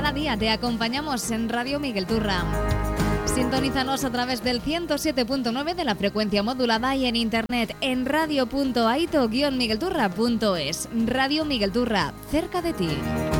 Cada día te acompañamos en Radio Miguel Turra. Sintonízanos a través del 107.9 de la frecuencia modulada y en internet en radio.aito-miguelturra.es. Radio Miguel Turra, cerca de ti.